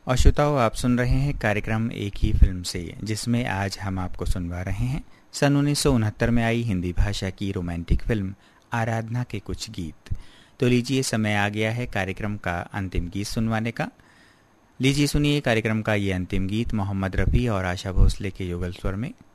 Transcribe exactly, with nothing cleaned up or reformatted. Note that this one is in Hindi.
और श्रोताओं, आप सुन रहे हैं कार्यक्रम एक ही फिल्म से, जिसमें आज हम आपको सुनवा रहे हैं सन उन्नीस सौ उनहत्तर में आई हिंदी भाषा की रोमांटिक फिल्म आराधना के कुछ गीत। तो लीजिए, समय आ गया है कार्यक्रम का अंतिम गीत सुनवाने का। लीजिए सुनिए कार्यक्रम का ये अंतिम गीत मोहम्मद रफ़ी और आशा भोसले के युगल स्वर में।